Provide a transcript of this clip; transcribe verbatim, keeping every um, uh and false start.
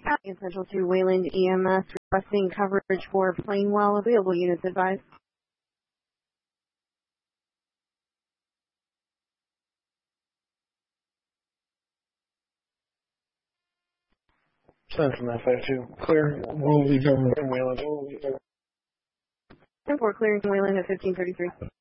County Central to Wayland E M S requesting coverage for plane well. Available units advised. Central nine five two. Clear. We'll be government from Wayland. ten four clearing Wayland at fifteen thirty-three.